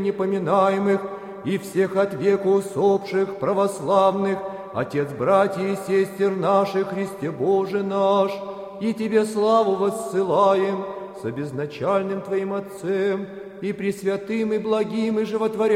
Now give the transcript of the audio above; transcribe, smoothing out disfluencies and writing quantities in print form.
непоминаемых и всех от века усопших православных, Отец, братья и сестер наших, Христе Боже наш, и Тебе славу воссылаем с обезначальным Твоим Отцем, и пресвятым, и благим, и животворящим,